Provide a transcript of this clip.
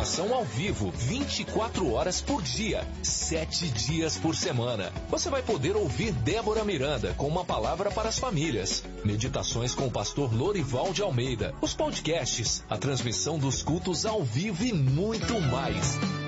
programação ao vivo, 24 horas por dia, 7 dias por semana. Você vai poder ouvir Débora Miranda com uma palavra para as famílias, meditações com o pastor Lorival de Almeida, os podcasts, a transmissão dos cultos ao vivo e muito mais.